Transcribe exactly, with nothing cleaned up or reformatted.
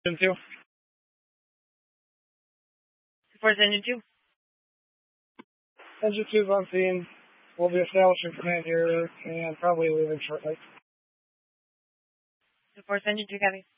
Engine two. Force Engine two. Engine two's on scene. We'll be establishing command here and probably leaving shortly. Force Engine two, copy.